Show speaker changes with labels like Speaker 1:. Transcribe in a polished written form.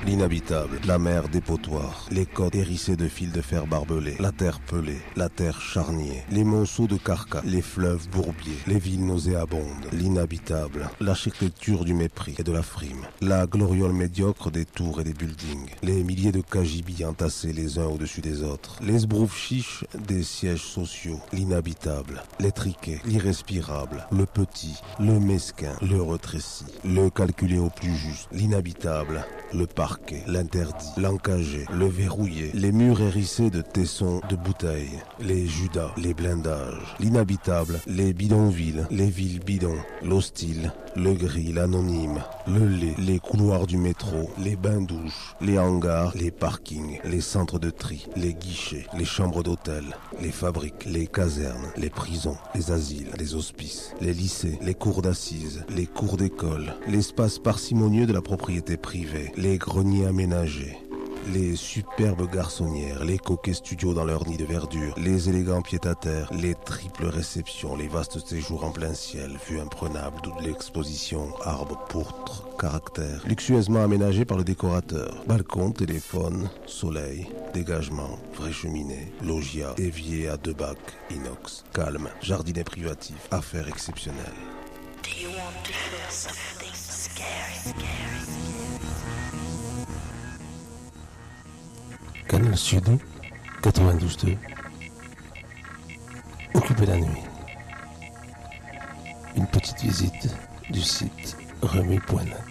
Speaker 1: l'inhabitable, la mer dépotoir, les côtes hérissées de fils de fer barbelés, la terre pelée, la terre charnier, les monceaux de carcas, les fleuves bourbiers, les villes nauséabondes, l'inhabitable, l'architecture du mépris et de la frime, la gloriole médiocre des tours et des buildings, les milliers de kajibis entassés les uns au-dessus des autres, les sbroufs chiches des sièges sociaux, l'inhabitable, l'étriqué, l'irrespirable, le petit, le mesquin, le rétréci, le calculé au plus juste, l'inhabitable, le parquet, l'interdit, l'encagé, le verrouillé, les murs hérissés de tessons de bouteilles, les judas, les blindages, l'inhabitable, les bidonvilles, les villes bidons, l'hostile, le gris, l'anonyme, le lait, les couloirs du métro, les bains-douches, les hangars, les parkings, les centres de tri, les guichets, les chambres d'hôtel, les fabriques, les casernes, les prisons, les asiles, les hospices, les lycées, les cours d'assises, les cours d'école, l'espace parcimonieux de la propriété privée, les greniers aménagés, les superbes garçonnières, les coquets studios dans leur nid de verdure, les élégants pieds-à-terre, les triples réceptions, les vastes séjours en plein ciel, vue imprenable, double exposition, arbres, pourtres, caractères, luxueusement aménagés par le décorateur, balcon, téléphone, soleil, dégagement, vraie cheminée, loggia, évier à 2 bacs, inox, calme, jardinet privatif, affaires exceptionnelles.
Speaker 2: Do you want to feel something scary?
Speaker 3: Canal Sud, 92.2. Occupez la nuit. Une petite visite du site remuy.net.